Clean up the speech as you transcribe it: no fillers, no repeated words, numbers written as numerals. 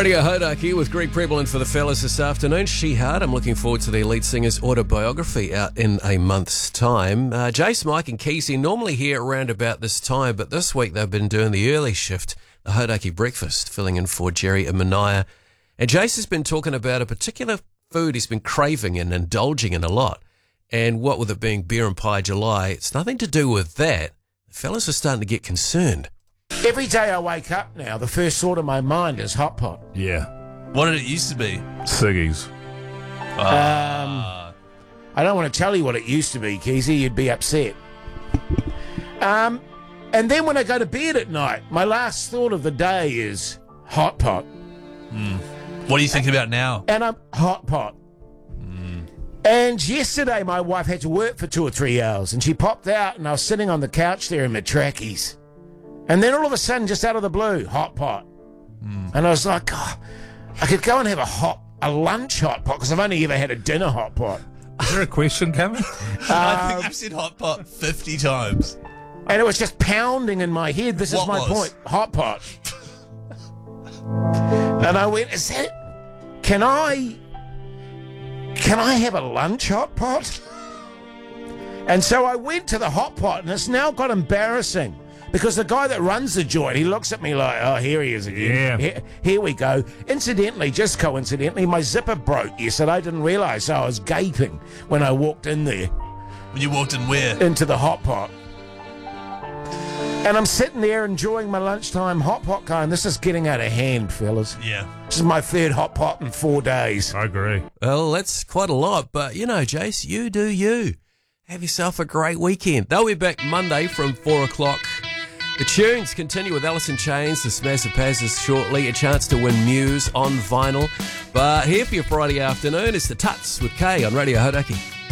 Radio Hodaki with Greg Preble for the fellas this afternoon. She Hard. I'm looking forward to the lead singer's autobiography out in a month's time. Jace, Mike and Kesey normally here around about this time, but this week they've been doing the early shift, the Hodaki breakfast, filling in for Jerry and Mania. And Jace has been talking about a particular food he's been craving and indulging in a lot. And what with it being Beer and Pie July, it's nothing to do with that. The fellas are starting to get concerned. Every day I wake up now, the first thought in my mind is hot pot. Yeah. What did it used to be? Ciggies. I don't want to tell you what it used to be, Keezy. You'd be upset. And then when I go to bed at night, my last thought of the day is hot pot. What are you thinking about now? And I'm hot pot. And yesterday my wife had to work for 2 or 3 hours, and she popped out, and I was sitting on the couch there in my trackies. And then all of a sudden, just out of the blue, hot pot. And I was like, oh, I could go and have a lunch hot pot, because I've only ever had a dinner hot pot. Is there a question coming? I think you've said hot pot 50 times. And it was just pounding in my head. This is What my was? point. Hot pot. And I went, can I have a lunch hot pot? And so I went to the hot pot, and it's now got embarrassing. Because the guy that runs the joint, he looks at me like, oh, here he is again. Yeah. Here we go. Incidentally, just coincidentally, my zipper broke yesterday. I didn't realise, so I was gaping when I walked in there. When you walked in where? Into the hot pot. And I'm sitting there enjoying my lunchtime hot pot going, this is getting out of hand, fellas. Yeah. This is my third hot pot in 4 days. I agree. Well, that's quite a lot, but you know, Jace, you do you. Have yourself a great weekend. They'll be back Monday from 4 o'clock. The tunes continue with Alice in Chains, the Smash of Passes shortly, a chance to win Muse on vinyl. But here for your Friday afternoon is the Tuts with Kay on Radio Hodaki.